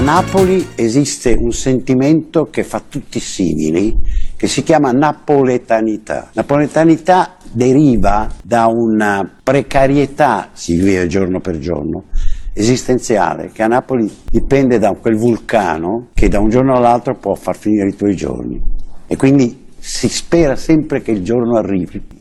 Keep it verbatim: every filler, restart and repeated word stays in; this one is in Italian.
Napoli esiste un sentimento che fa tutti simili, che si chiama napoletanità. Napoletanità deriva da una precarietà, si vive giorno per giorno, esistenziale, che a Napoli dipende da quel vulcano che da un giorno all'altro può far finire i tuoi giorni. E quindi si spera sempre che il giorno arrivi.